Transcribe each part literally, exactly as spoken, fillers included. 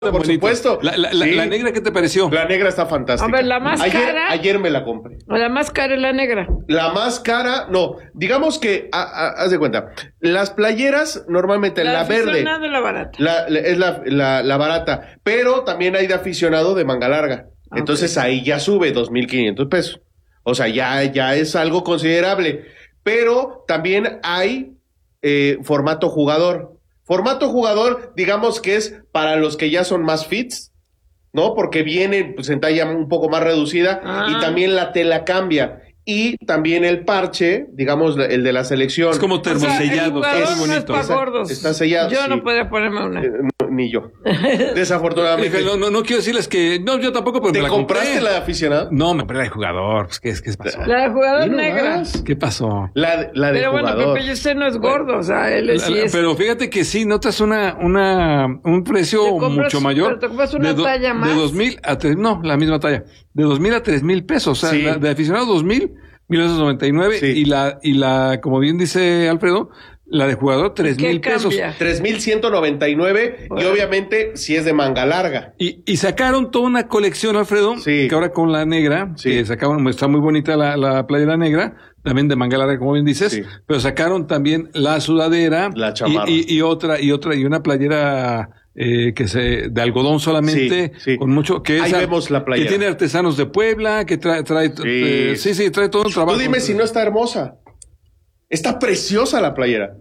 Por bonito. supuesto. La, la, la, sí. la negra, ¿qué te pareció? La negra está fantástica. A ver, la más ayer, cara. Ayer me la compré. La más cara es la negra. La más cara, no. Digamos que, a, a, haz de cuenta, las playeras normalmente La la, verde. aficionado es la barata. La, la- es la, la, la barata. Pero también hay de aficionado de manga larga. Ah, Entonces ok. ahí ya sube dos mil quinientos pesos. O sea, ya, ya es algo considerable. Pero también hay eh, formato jugador. Formato jugador, digamos que es para los que ya son más fits, ¿no? Porque viene pues, en talla un poco más reducida Ah. y también la tela cambia. Y también el parche, digamos, el de la selección. Es como O sea, el termosellado, jugador está muy no es bonito. para Está- gordos. está sellado, Yo sí. no podía ponerme una. Eh, no, ni yo. Desafortunadamente. Dije, no, no, no quiero decirles que. No, yo tampoco, pero ¿Te me la compraste compré. la de aficionado? No, me compré la de jugador. Pues, ¿qué, qué pasó? La de jugador Mira negra. nomás. ¿Qué pasó? La, la de Pero bueno, jugador. Pepe, usted no es gordo, o sea, él es, sí es. Pero fíjate que sí, notas una, una, un precio Te compras- mucho mayor. pero te compras una de do- talla más. De dos mil a tres, no, la misma talla. De dos mil a tres mil pesos. O sea, Sí. la de aficionado dos mil, mil novecientos noventa y nueve. Sí. Y la, y la, como bien dice Alfredo, la de jugador tres ¿Qué mil pesos. cambia? tres mil ciento noventa y nueve y Bueno. obviamente si es de manga larga. Y, y sacaron toda una colección, Alfredo, Sí. que ahora con la negra, Sí. que sacaron, está muy bonita la, la playera negra, también de manga larga, como bien dices, Sí. pero sacaron también la sudadera La chamarra. y, y, y otra, y otra, y una playera eh, que se, de algodón solamente, Sí, sí. con mucho, que Ahí es, vemos la playera. que tiene artesanos de Puebla, que trae, trae, Sí. eh, sí, sí, trae todo un trabajo. Tú dime si no está hermosa. Está preciosa la playera.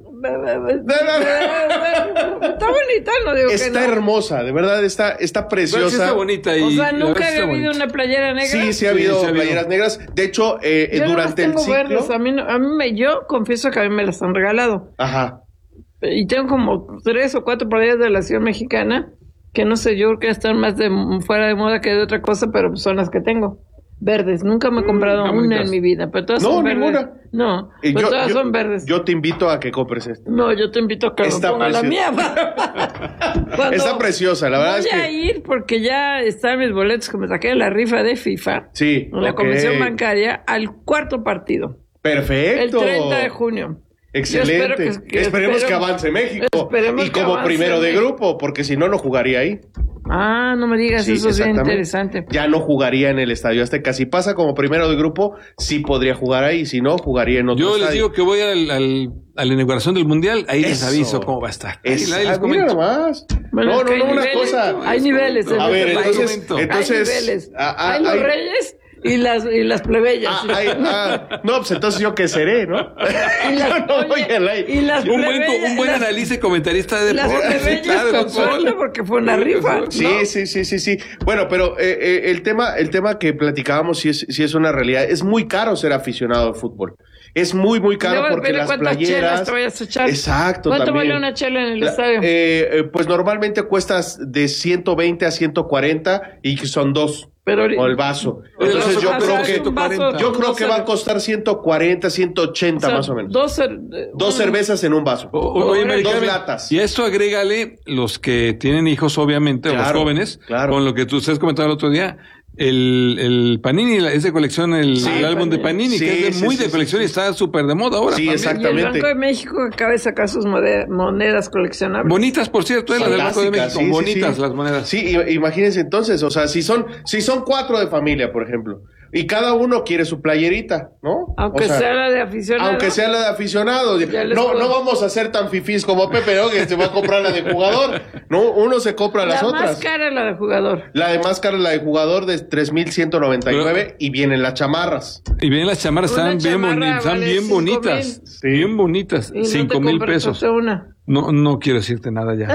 Está bonita, no digo que Está no. hermosa, de verdad, está, está Pero sí preciosa. está bonita y O sea, la nunca verdad había está habido bonita. una playera negra. Sí, sí ha Sí, habido sí ha habido. playeras negras. De hecho, eh, Yo nomás durante el tengo ciclo. verdes, a mí, no- a mí me, yo confieso que a mí me las han regalado. Ajá. Y tengo como tres o cuatro playeras de la ciudad mexicana que no sé, yo creo que están más de fuera de moda que de otra cosa, pero son las que tengo. Verdes, nunca me he comprado están una bonitas. en mi vida, pero todas No, son verdes. ninguna. No, Y pero yo, todas yo- son verdes. yo te invito a que compres esta. No, yo te invito a que me Está ponga la mía. preciosa. Cuando Está preciosa, la verdad voy es a que. ir porque ya están mis boletos que me saqué en la rifa de FIFA, Sí. en la ok. comisión bancaria, al cuarto partido, Perfecto. el treinta de junio. Excelente. Yo espero que- que- Esperemos que espero- avance México. esperemos Y que como avance primero de México. grupo, porque si no, no jugaría ahí. Ah, no me digas, Sí, eso es bien exactamente. interesante. Ya no jugaría en el Estadio Azteca. Si pasa como primero de grupo, sí podría jugar ahí. Si no, jugaría en otro Yo les estadio. digo que voy al, al- a la inauguración del Mundial, ahí les Eso. aviso cómo va a estar. Ahí, Es, ahí les ah, mira comento. nomás. Bueno, no, es no, que no, hay una niveles, cosa. Hay niveles. en A este ver, país. entonces, Hay entonces, hay niveles. ah, ah, hay los hay- reyes y las, y las plebeyas. Ah, ay, ah, no, pues entonces yo qué seré, ¿no? y las, Yo no voy oye, al aire. y las Un buen, plebeyas- un buen las- analista y comentarista de Las deportes. plebeyas claro, con fútbol. sueldo porque fue una rifa. Sí, ¿no? sí, sí, sí, sí. Bueno, pero eh, eh, el tema, el tema que platicábamos sí es, sí es una realidad. Es muy caro ser aficionado al fútbol. Es muy, muy caro Luego, porque depende las cuántas chelas playeras. te vayas a echar. Exacto. ¿Cuánto también. vale una chela en el La- estadio? eh, eh, pues normalmente cuestas de ciento veinte a ciento cuarenta y que son dos. Pero O el vaso. El Entonces vaso yo cuesta creo es que un vaso, yo creo no que sé, va a costar ciento cuarenta, ciento ochenta o sea, más o menos. Dos, cer- Dos un- cervezas en un vaso. O- o- oye, Mari dos Carmen, latas. Y a esto agrégale los que tienen hijos, obviamente, o los Claro, jóvenes, claro. con lo que tú ustedes comentaban el otro día, el, el Panini, la- es de colección, el, Sí, el álbum de Panini, sí, que es de sí, muy sí, de sí, colección sí. y está súper de moda ahora. Sí, también. exacto. Y el Exactamente. Banco de México acaba de sacar sus mode- monedas coleccionables. Bonitas, por cierto, eh, las del Banco de Fantásticas, México, sí, sí, bonitas sí. las monedas. Sí, i- imagínense entonces, o sea, si son, si son cuatro de familia, por ejemplo, y cada uno quiere su playerita, ¿no? Aunque O sea, sea la de aficionado. Aunque sea la de aficionado. Ya les No, puedo- no vamos a ser tan fifís como Pepe, ¿no? Que se va a comprar la de jugador. No, uno se compra las la otras. más cara es la de jugador. La de más cara es la de jugador de tres mil ciento noventa y nueve y vienen las chamarras. Y bien, las chamarras Una están bien, chamarra boni- están vale bien cinco bonitas. mil. Sí. Bien bonitas. Y no te Cinco mil compras pesos. hasta una. No, no quiero decirte nada ya.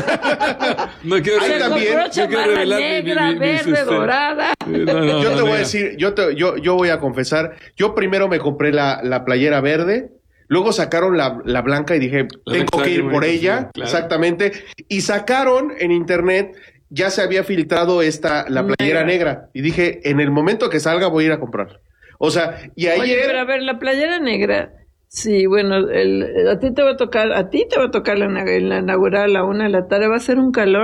no quiero Ahí Se también- compró no quiero chamarra revelar mi- mi- negra, mi- mis, verde, este, dorada. eh, no, no, Yo no, te voy a negra. decir, yo, te, yo, yo voy a confesar, yo primero me compré la, la playera verde, luego sacaron la, la blanca y dije, La tengo blanca que ir está por bonita, ella, sí, claro. exactamente, y sacaron en internet, ya se había filtrado esta, la playera Negra. negra, y dije, en el momento que salga voy a ir a comprar. O sea, y ayer... Oye, pero a ver, la playera negra. Sí, bueno, el, a ti te va a tocar, a ti te va a tocar la, la inaugural a la una de la tarde, va a ser un calor.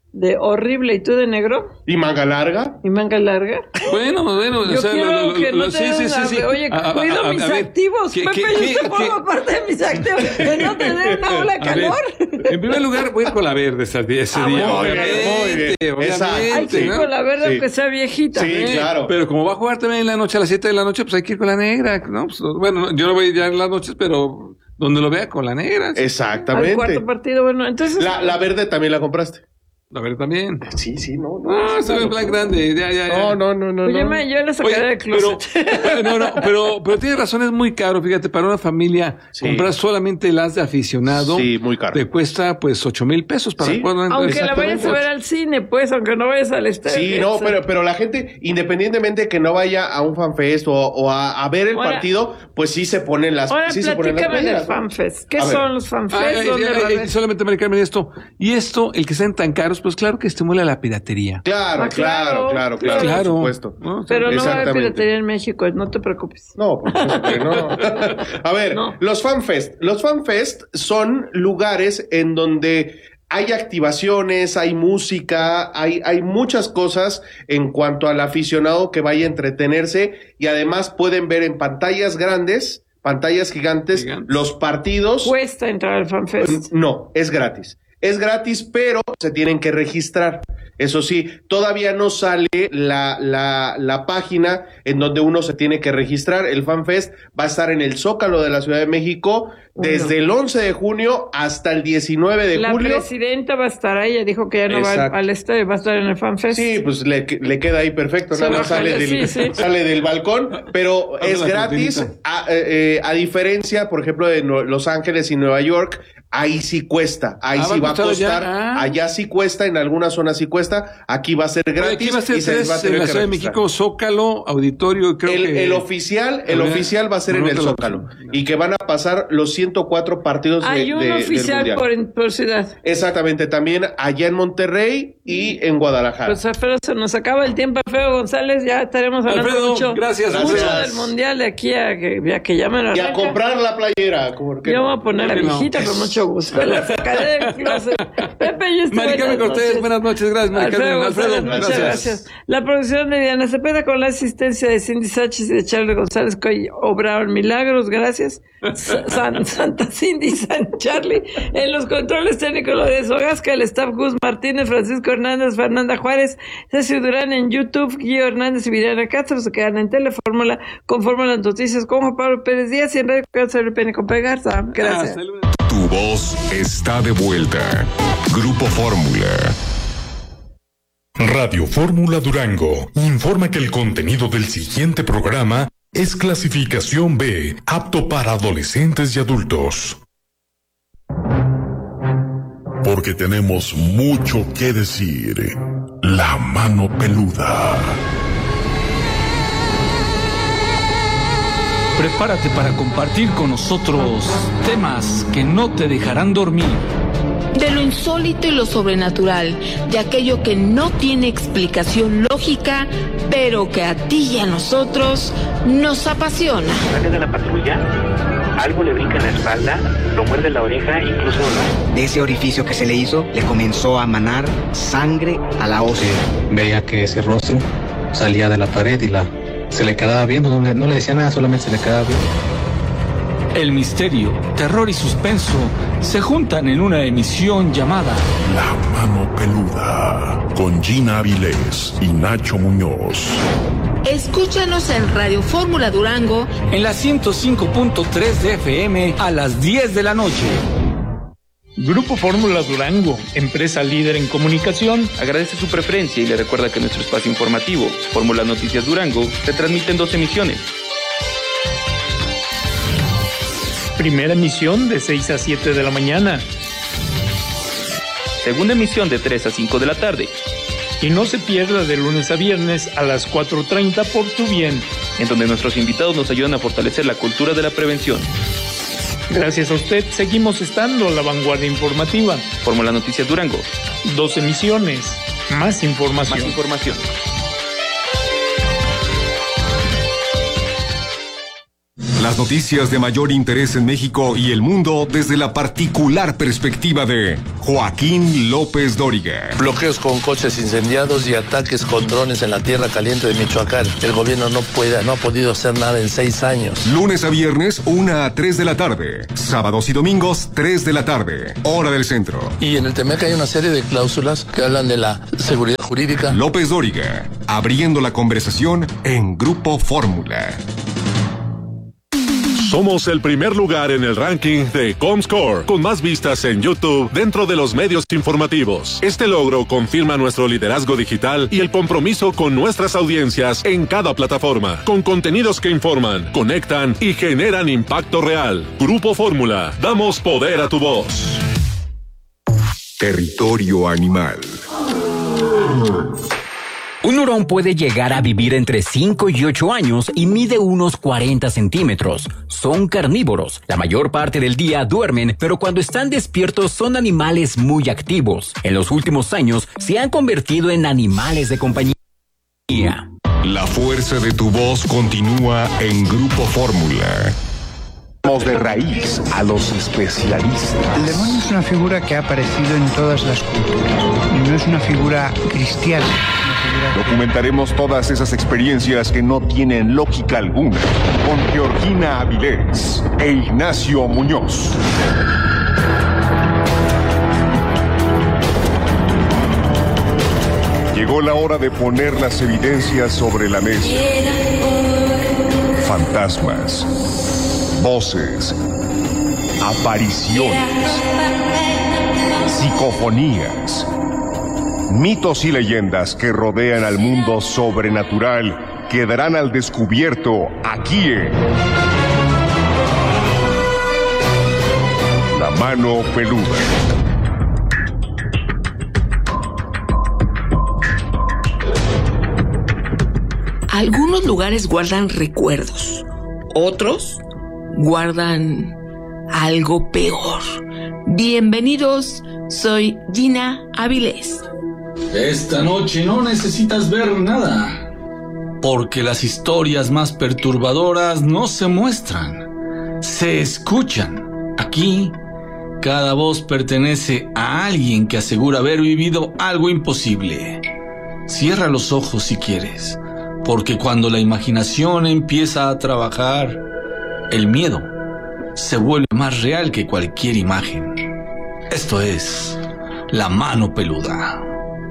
de horrible y tú de negro ¿Y manga larga? y manga larga. Bueno, bueno, Yo o sea, quiero lo- lo- que lo- no sí, te sí, den sí, una- sí. Oye, A- a- cuido a- mis a ver, activos. ¿qué- Pepe, qué- yo qué- te formo qué- parte de mis activos. Que no te den una ola de A ver, calor. en primer lugar, voy a ir con la verde ese día. ese Ah, día, bueno, muy bien, muy bien. obviamente, Exacto. Hay que obviamente, ir ¿no? con la verde Sí. aunque sea viejita. Sí, Eh, claro. Pero como va a jugar también en la noche, a las siete de la noche, pues hay que ir con la negra, ¿no? Pues, bueno, yo no voy ya en las noches, pero donde lo vea con la negra. Sí. Al Exactamente. cuarto partido, bueno, entonces... La, la verde también la compraste. La verde también. Sí, sí, no. No, se ve en plan grande, ya, ya, ya. No, no, no, no. Oye, no. ma, yo la sacaré Oye, del closet. pero, no, no, pero, pero tiene razón, es muy caro, fíjate, para una familia Sí. comprar solamente las de aficionado. Sí, muy caro. Te cuesta pues ocho mil pesos para Sí. jugar. Aunque la vayas a ver al cine, pues, aunque no vayas al estadio. Sí, no, pero, pero la gente, independientemente que no vaya a un fanfest o, o a, a ver el Ahora- partido, pues sí se ponen las, Ahora sí se ponen las platícame del playeras, ¿no? FanFest. ¿Qué A ver. son los FanFest? Ay, ay, ¿Dónde ay, va a ay, haber? solamente Mari Carmen esto. Y esto, el que sean tan caros, pues claro que estimula la piratería. Claro, Ah, claro, claro, claro, claro, Claro. por supuesto. ¿no? Pero no va a haber Exactamente. piratería en México, no te preocupes. No, por supuesto que no. A ver, No. los FanFest. Los FanFest son lugares en donde hay activaciones, hay música, hay, hay muchas cosas en cuanto al aficionado que vaya a entretenerse y además pueden ver en pantallas grandes, pantallas gigantes, Gigantes. los partidos. Cuesta entrar al FanFest. No, es gratis. Es gratis, pero se tienen que registrar. Eso sí, todavía no sale la, la, la página en donde uno se tiene que registrar. El FanFest va a estar en el Zócalo de la Ciudad de México desde el once de junio hasta el diecinueve de La julio. presidenta va a estar ahí, ella dijo que ya no Exacto. va al, al estadio, va a estar en el FanFest. Sí, pues le, le queda ahí perfecto, Se nada más baja, sale sí, del, sí. sale del balcón, pero Abre es la gratis, cortinita. a, eh, eh, a diferencia, por ejemplo, de Nue- Los Ángeles y Nueva York, ahí sí cuesta, ahí Ah, sí va va a a costar costar, allá. Ah. allá sí cuesta, en algunas zonas sí cuesta, aquí va a ser Oye, gratis aquí va a ser y se les tres va a en tener la que Ciudad de registrar. México, Zócalo, Auditorio, creo El, que... el oficial, el A ver, oficial va a ser en el anótalo. Zócalo y que van a pasar los ciento cuatro partidos de, Hay un de- del oficial Mundial. por, por ciudad. Exactamente, también allá en Monterrey y en Guadalajara. Pues Alfredo, se nos acaba el tiempo, Alfredo González, ya estaremos hablando Alfredo, mucho, gracias, mucho gracias. del mundial de aquí a que, ya que llamen a y a comprar la playera. ¿Cómo que Yo no? voy a poner la ¿Por qué no? viejita con mucho gusto. La sacaré del closet. Pepe, yo estoy. Mari Carmen Cortés, buenas noches, gracias, Mari Carmen. Alfredo, Alfredo, González, muchas gracias. gracias. La producción de Diana Cepeda con la asistencia de Cindy Sánchez y de Charles González, que hoy obraron milagros, gracias. Sa- San- Santa Cindy, San Charlie. En los controles técnicos, lo de Sogasca, el staff Gus Martínez, Francisco Hernández, Fernanda Juárez, Ceci Durán en YouTube, Guillo Hernández y Viriana Castro se quedan en Telefórmula con Fórmula Noticias con Juan Pablo Pérez Díaz y en Radio Cáncer y Pene con Pegarza. Gracias. Hasta el lunes. Tu voz está de vuelta. Grupo Fórmula. Radio Fórmula Durango informa que el contenido del siguiente programa es clasificación B, apto para adolescentes y adultos. Porque tenemos mucho que decir. La mano peluda. Prepárate para compartir con nosotros temas que no te dejarán dormir. De lo insólito y lo sobrenatural, de aquello que no tiene explicación lógica, pero que a ti y a nosotros nos apasiona. Sale de la patrulla, algo le brinca en la espalda, lo muerde la oreja, incluso no. De ese orificio que se le hizo, le comenzó a manar sangre a la ósea. Veía que ese rostro salía de la pared y la se le quedaba viendo, no le, no le decía nada, solamente se le quedaba viendo. El misterio, terror y suspenso se juntan en una emisión llamada La mano peluda. Con Gina Avilés y Nacho Muñoz. Escúchanos en Radio Fórmula Durango en la ciento cinco punto tres de F M a las diez de la noche. Grupo Fórmula Durango, empresa líder en comunicación, Agradece su preferencia y le recuerda que nuestro espacio informativo, Fórmula Noticias Durango, se transmite en dos emisiones. primera emisión de seis a siete de la mañana. Segunda emisión de tres a cinco de la tarde. Y no se pierda de lunes a viernes a las cuatro treinta por tu bien. En donde nuestros invitados nos ayudan a fortalecer la cultura de la prevención. Gracias a usted, seguimos estando a la vanguardia informativa. Fórmula Noticias Durango. Dos emisiones, más información. Más información. Las noticias de mayor interés en México y el mundo desde la particular perspectiva de Joaquín López Dóriga. Bloqueos con coches incendiados y ataques con drones en la tierra caliente de Michoacán. El gobierno no puede, no ha podido hacer nada en seis años. Lunes a viernes, una a tres de la tarde. Sábados y domingos, tres de la tarde. Hora del centro. Y en el T M E C hay una serie de cláusulas que hablan de la seguridad jurídica. López Dóriga, abriendo la conversación en Grupo Fórmula. Somos el primer lugar en el ranking de Comscore, con más vistas en YouTube dentro de los medios informativos. Este logro confirma nuestro liderazgo digital y el compromiso con nuestras audiencias en cada plataforma, con contenidos que informan, conectan y generan impacto real. Grupo Fórmula, damos poder a tu voz. Territorio animal. Un hurón puede llegar a vivir entre cinco y ocho años y mide unos cuarenta centímetros. Son carnívoros. La mayor parte del día duermen, pero cuando están despiertos son animales muy activos. En los últimos años se han convertido en animales de compañía. La fuerza de tu voz continúa en Grupo Fórmula. De raíz a los especialistas. El demonio es una figura que ha aparecido en todas las culturas y no es una figura cristiana. Documentaremos todas esas experiencias que no tienen lógica alguna con Georgina Avilés e Ignacio Muñoz. Llegó la hora de poner las evidencias sobre la mesa. Fantasmas, voces, apariciones, psicofonías, mitos y leyendas que rodean al mundo sobrenatural quedarán al descubierto aquí en La Mano Peluda. Algunos lugares guardan recuerdos, otros guardan algo peor. Bienvenidos, soy Gina Avilés. Esta noche no necesitas ver nada, porque las historias más perturbadoras no se muestran, se escuchan. Aquí, cada voz pertenece a alguien que asegura haber vivido algo imposible. Cierra los ojos si quieres, porque cuando la imaginación empieza a trabajar, el miedo se vuelve más real que cualquier imagen. Esto es La Mano Peluda.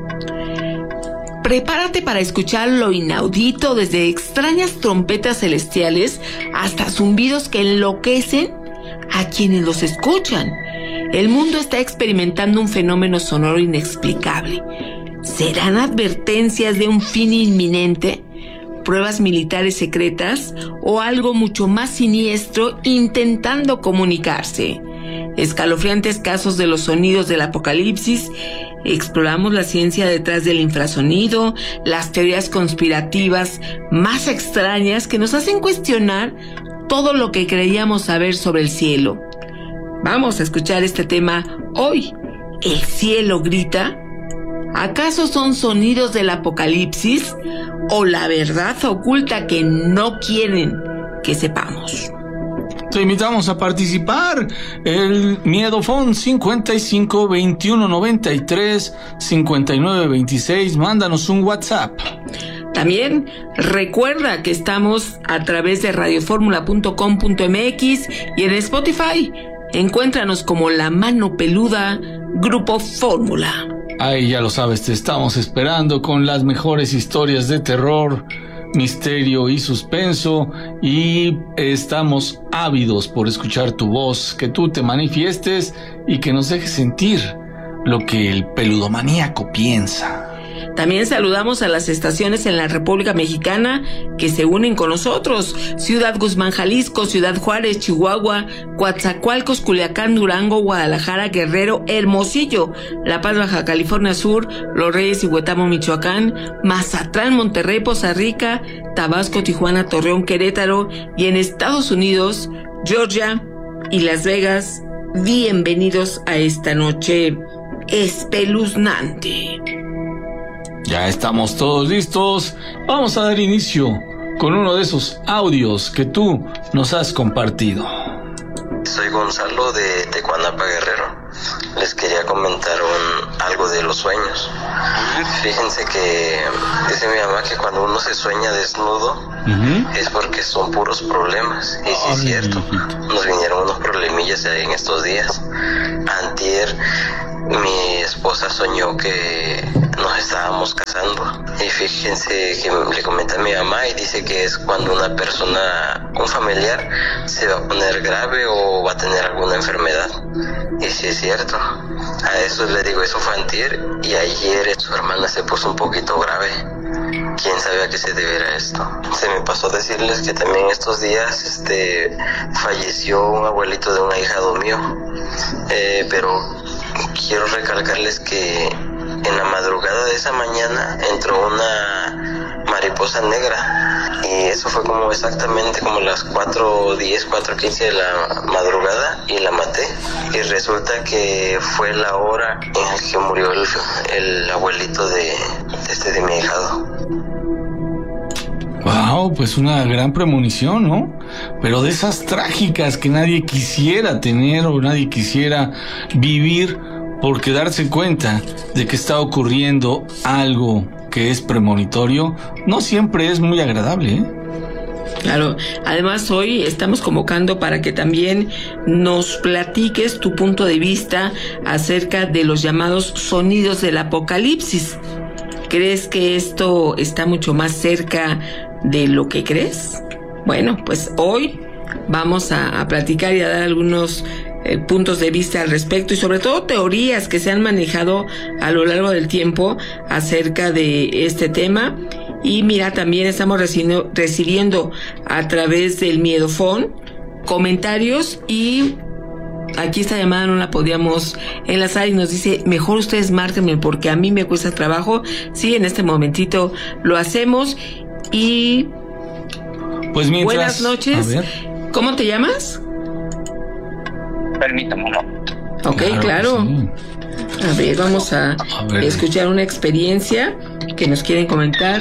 Prepárate para escuchar lo inaudito, desde extrañas trompetas celestiales hasta zumbidos que enloquecen a quienes los escuchan. El mundo está experimentando un fenómeno sonoro inexplicable. ¿Serán advertencias de un fin inminente? ¿Pruebas militares secretas? ¿O algo mucho más siniestro intentando comunicarse? Escalofriantes casos de los sonidos del apocalipsis. Exploramos la ciencia detrás del infrasonido, las teorías conspirativas más extrañas que nos hacen cuestionar todo lo que creíamos saber sobre el cielo. Vamos a escuchar este tema hoy. ¿El cielo grita? ¿Acaso son sonidos del apocalipsis o la verdad oculta que no quieren que sepamos? Te invitamos a participar. El Miedofón cincuenta y cinco veintiuno noventa y tres cincuenta y nueve veintiséis. Mándanos un WhatsApp. También recuerda que estamos a través de radioformula punto com punto m x y en Spotify. Encuéntranos como La Mano Peluda, Grupo Fórmula. Ay, ya lo sabes, te estamos esperando con las mejores historias de terror, misterio y suspenso, y estamos ávidos por escuchar tu voz, que tú te manifiestes y que nos dejes sentir lo que el peludomaníaco piensa. También saludamos a las estaciones en la República Mexicana que se unen con nosotros: Ciudad Guzmán, Jalisco; Ciudad Juárez, Chihuahua; Coatzacoalcos, Culiacán, Durango; Guadalajara, Guerrero; Hermosillo, La Paz, Baja California Sur; Los Reyes y Huetamo, Michoacán; Mazatlán, Monterrey, Poza Rica; Tabasco, Tijuana, Torreón, Querétaro; y en Estados Unidos, Georgia y Las Vegas. Bienvenidos a esta noche espeluznante. Ya estamos todos listos. Vamos a dar inicio con uno de esos audios que tú nos has compartido. Soy Gonzalo de Tecuanapa, Guerrero. les quería comentar un, algo de los sueños. Fíjense que dice mi mamá que cuando uno se sueña desnudo uh-huh. es porque son puros problemas. Y sí es cierto, nos vinieron unos problemillas en estos días. Antier mi esposa soñó que nos estábamos casando y fíjense que le comenté a mi mamá y dice que es cuando una persona, un familiar, se va a poner grave o va a tener alguna enfermedad. Y sí es cierto, a eso le digo, eso fue antier y ayer su hermana se puso un poquito grave. ¿Quién sabe a qué se deberá esto? Se me pasó decirles que también estos días este, falleció un abuelito de un ahijado mío, eh, pero quiero recalcarles que en la madrugada de esa mañana entró una mariposa negra y eso fue como exactamente como las cuatro diez, cuatro quince de la madrugada y la maté y resulta que fue la hora en la que murió el, el abuelito de, este, de mi ahijado. Wow, pues una gran premonición, ¿no? Pero de esas trágicas que nadie quisiera tener o nadie quisiera vivir porque darse cuenta de que está ocurriendo algo que es premonitorio, no siempre es muy agradable, ¿eh? Claro, además hoy estamos convocando para que también nos platiques tu punto de vista acerca de los llamados sonidos del apocalipsis. ¿Crees que esto está mucho más cerca de lo que crees? Bueno, pues hoy vamos a, a platicar y a dar algunos eh, puntos de vista al respecto y sobre todo teorías que se han manejado a lo largo del tiempo acerca de este tema. Y mira, también estamos recibiendo, recibiendo a través del Miedofón comentarios y aquí esta llamada no la podíamos enlazar y nos dice, mejor ustedes márquenme porque a mí me cuesta trabajo. Sí, en este momentito lo hacemos y pues mientras, buenas noches. ¿Cómo te llamas? Permítame un momento. Ok, claro. claro. Sí. A ver, vamos a, a escuchar una experiencia que nos quieren comentar.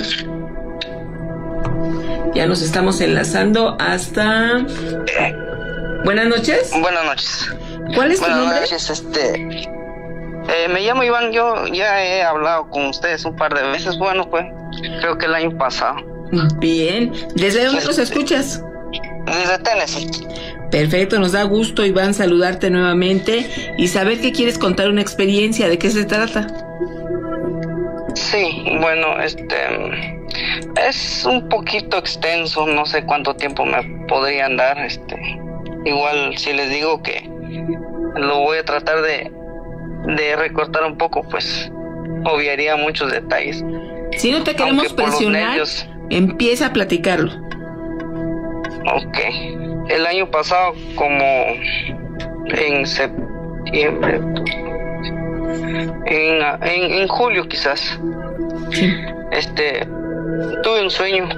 Ya nos estamos enlazando hasta... Buenas noches. Buenas noches. ¿Cuál es tu Buenas nombre? Noches, este... Eh, me llamo Iván, yo ya he hablado con ustedes un par de veces, bueno, pues, creo que el año pasado. Bien, ¿desde dónde los escuchas? Desde Tennessee. Perfecto, nos da gusto, Iván, saludarte nuevamente y saber que quieres contar una experiencia, ¿de qué se trata? Sí, bueno, este... es un poquito extenso, no sé cuánto tiempo me podrían dar, este... igual si les digo que lo voy a tratar de... de recortar un poco, pues obviaría muchos detalles. Si no te queremos presionar, nervios... empieza a platicarlo. Ok. El año pasado, como en septiembre, en, en, en julio quizás, sí. este, tuve un sueño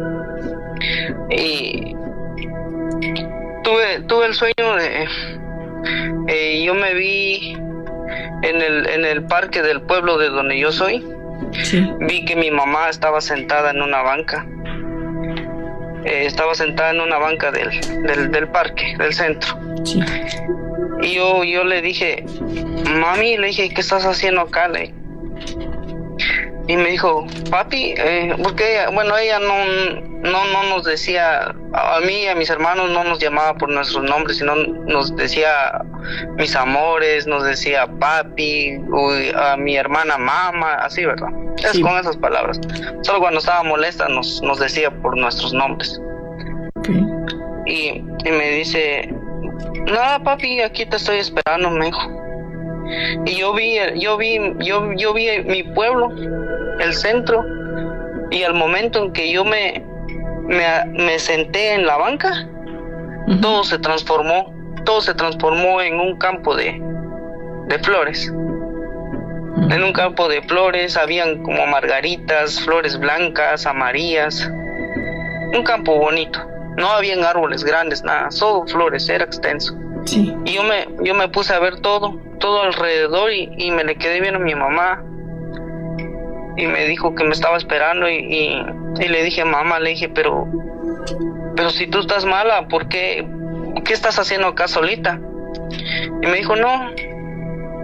y tuve, tuve el sueño de, eh, yo me vi en el, en el parque del pueblo de donde yo soy. Sí. Vi que mi mamá estaba sentada en una banca. Eh, estaba sentada en una banca del, del, del parque, del centro. Sí. Y yo, yo le dije, mami, le dije, ¿qué estás haciendo acá? Le... Y me dijo, papi, eh, porque ella, bueno, ella no, no, no nos decía, a mí y a mis hermanos no nos llamaba por nuestros nombres, sino nos decía mis amores, nos decía papi, uy, a mi hermana mamá, así, ¿verdad? Es sí. Con esas palabras. Solo cuando estaba molesta nos, nos decía por nuestros nombres. Okay. Y, y me dice, nada papi, aquí te estoy esperando, me dijo. Y yo vi, yo vi, yo, yo vi mi pueblo, el centro, y al momento en que yo me, me, me senté en la banca, uh-huh. todo se transformó, todo se transformó en un campo de, de flores. En un campo de flores habían como margaritas, flores blancas, amarillas, un campo bonito. No habían árboles grandes, nada, solo flores, era extenso. Sí. Y yo me, yo me puse a ver todo, todo alrededor y, y me le quedé viendo a mi mamá. Y me dijo que me estaba esperando y, y, y le dije, mamá, le dije, pero, pero si tú estás mala, ¿por qué, qué estás haciendo acá solita? Y me dijo, no,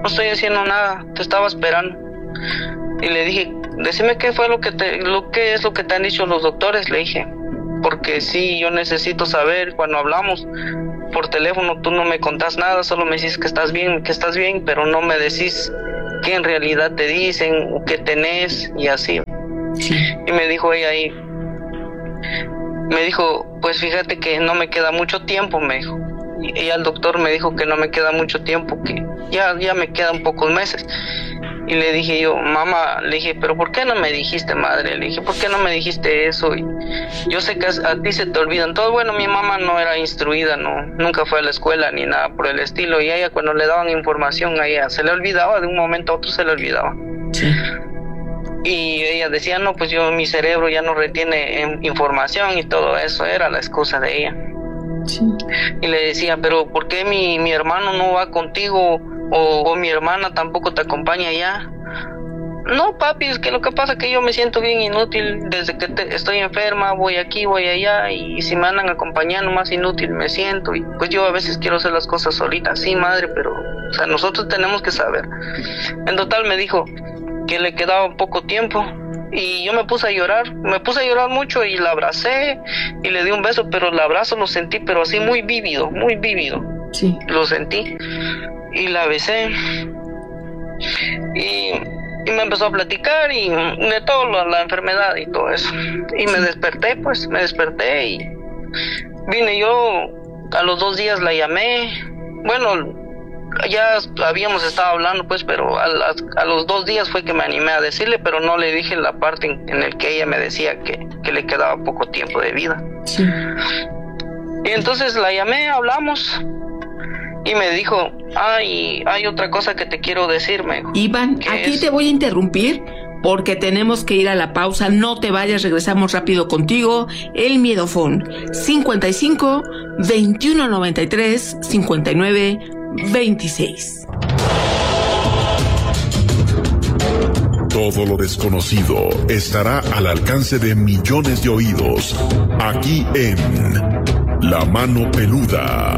no estoy haciendo nada, te estaba esperando. Y le dije, decime qué fue lo que te, lo que es lo que te han dicho los doctores, le dije, porque sí, yo necesito saber. Cuando hablamos por teléfono tú no me contás nada, solo me decís que estás bien, que estás bien, pero no me decís qué en realidad te dicen o qué tenés y así. Sí. Y me dijo ella ahí, me dijo, pues fíjate que no me queda mucho tiempo, me dijo. Y ella, el doctor me dijo que no me queda mucho tiempo, que ya, ya me quedan pocos meses. Y le dije yo, mamá, le dije, pero ¿por qué no me dijiste, madre? Le dije, ¿por qué no me dijiste eso? Y yo sé que a ti se te olvidan todo. Bueno, mi mamá no era instruida, no, nunca fue a la escuela ni nada por el estilo. Y a ella cuando le daban información, a ella se le olvidaba, de un momento a otro se le olvidaba. Sí. Y ella decía, no, pues yo, mi cerebro ya no retiene información y todo eso, era la excusa de ella. Sí. Y le decía, pero ¿por qué mi, mi hermano no va contigo? O, o mi hermana tampoco te acompaña allá. No, papi, es que lo que pasa es que yo me siento bien inútil desde que te, estoy enferma, voy aquí, voy allá, y si me andan acompañando más inútil me siento, y pues yo a veces quiero hacer las cosas solita. Sí, madre, pero o sea, nosotros tenemos que saber. En total me dijo que le quedaba poco tiempo y yo me puse a llorar, me puse a llorar mucho y la abracé y le di un beso, pero el abrazo lo sentí pero así muy vívido, muy vívido. Sí. Lo sentí y la besé y, y me empezó a platicar y de todo lo, la enfermedad y todo eso. Y me desperté, pues me desperté y vine yo, a los dos días la llamé, bueno, ya habíamos estado hablando pues, pero a, a, a los dos días fue que me animé a decirle, pero no le dije la parte en, en el que ella me decía que, que le quedaba poco tiempo de vida. Sí. Y entonces la llamé, hablamos y me dijo, ay, hay otra cosa que te quiero decir, me dijo. Iván, aquí es... te voy a interrumpir porque tenemos que ir a la pausa. No te vayas, regresamos rápido contigo. El Miedofón, cincuenta y cinco, veintiuno noventa y tres, cincuenta y nueve veintiséis. Todo lo desconocido estará al alcance de millones de oídos aquí en La Mano Peluda.